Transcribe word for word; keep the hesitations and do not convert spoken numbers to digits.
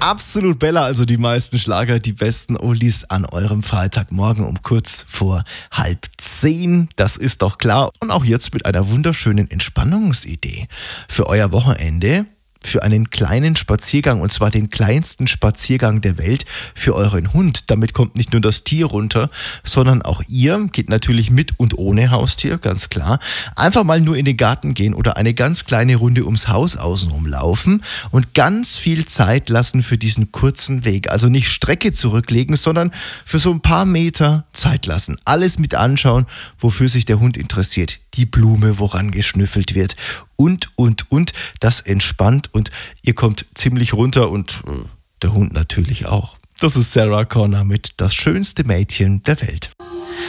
Absolut Bella, also die meisten Schlager, die besten Oldies an eurem Freitagmorgen um kurz vor halb zehn. Das ist doch klar. Und auch jetzt mit einer wunderschönen Entspannungsidee für euer Wochenende. Für einen kleinen Spaziergang, und zwar den kleinsten Spaziergang der Welt für euren Hund. Damit kommt nicht nur das Tier runter, sondern auch ihr. Geht natürlich mit und ohne Haustier, ganz klar. Einfach mal nur in den Garten gehen oder eine ganz kleine Runde ums Haus außenrum laufen und ganz viel Zeit lassen für diesen kurzen Weg. Also nicht Strecke zurücklegen, sondern für so ein paar Meter Zeit lassen. Alles mit anschauen, wofür sich der Hund interessiert. Die Blume, woran geschnüffelt wird. Und, und, und. Das entspannt und ihr kommt ziemlich runter und der Hund natürlich auch. Das ist Sarah Connor mit Das schönste Mädchen der Welt.